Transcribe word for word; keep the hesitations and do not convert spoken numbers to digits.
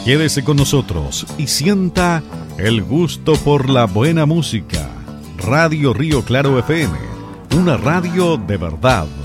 Quédese con nosotros y sienta el gusto por la buena música. Radio Río Claro F M, una radio de verdad.